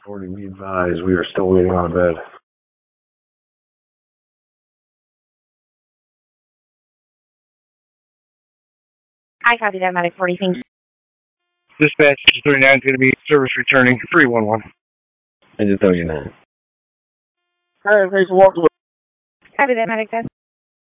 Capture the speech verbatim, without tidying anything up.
forty, we advise we are still waiting on a bed. I copy that, Medic forty, thank you. Dispatch thirty-nine is going to be service returning three one one. I just tell you now. Alright, thanks for walking with. Copy that, Medic.